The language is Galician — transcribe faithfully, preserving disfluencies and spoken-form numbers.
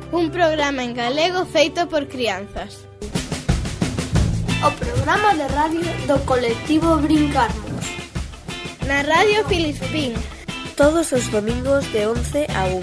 un programa en galego feito por crianzas. O programa de radio do colectivo Brincarmos. Na Radio Filispín. Todos os domingos de once a unha.